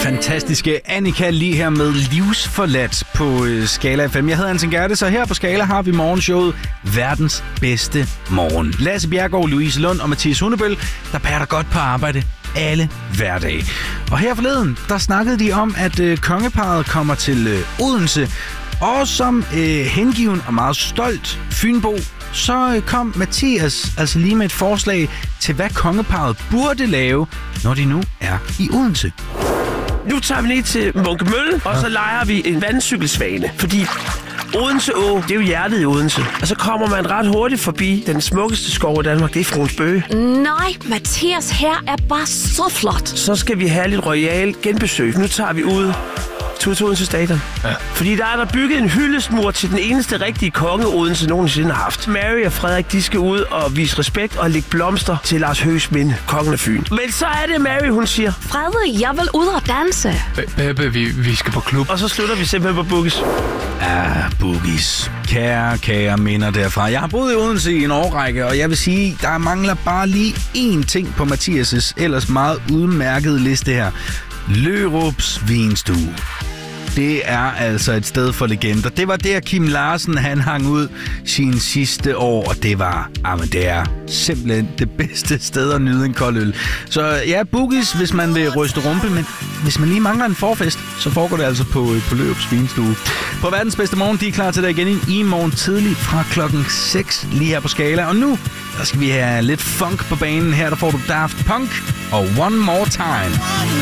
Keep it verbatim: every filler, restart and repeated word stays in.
Fantastiske Annika lige her med Livsforladt på øh, Skala F M. Jeg hedder Anton Gerte, så her på Skala har vi morgenshowet Verdens Bedste Morgen. Lasse Bjergård, Louise Lund og Mathias Hundebøl, der bærer dig godt på arbejde alle hverdage. Og her forleden, der snakkede de om, at øh, kongeparret kommer til øh, Odense. Og som øh, hengiven og meget stolt fynbo, så øh, kom Mathias altså lige med et forslag til, hvad kongeparret burde lave, når de nu er i Odense. Nu tager vi ned til Munkemølle, og så leger vi en vandcykelsvane. Fordi Odense Å, det er jo hjertet i Odense. Og så kommer man ret hurtigt forbi den smukkeste skov i Danmark, det er Fruens Bøge. Nej, Mathias, her er bare så flot. Så skal vi have lidt royal genbesøg. Nu tager vi ud til Odense Stadion. Ja. Fordi der er der bygget en hyldestmur til den eneste rigtige konge, Odense nogensinde har haft. Mary og Frederik, de skal ud og vise respekt og lægge blomster til Lars Høghs minde, kongen af Fyn. Men så er det Mary, hun siger: Frederik, jeg vil ud og danse. Bebe, vi, vi skal på klub. Og så slutter vi simpelthen på Boogies. Ah, Boogies. Kære, kære minder derfra. Jeg har boet i Odense i en årrække, og jeg vil sige, der mangler bare lige én ting på Mathias' ellers meget udmærkede liste her. Lørups Vinstue. Det er altså et sted for legender. Det var der, Kim Larsen han hang ud sine sidste år, og det var, jamen det er simpelthen det bedste sted at nyde en kold øl. Så ja, Boogies, hvis man vil ryste rumpe, men hvis man lige mangler en forfest, så foregår det altså på, på Lørups Vinstue. På Verdens Bedste Morgen, de er klar til dig igen i morgen tidligt fra klokken seks lige her på Skala. Og nu, der skal vi have lidt funk på banen. Her der får du Daft Punk og One More Time.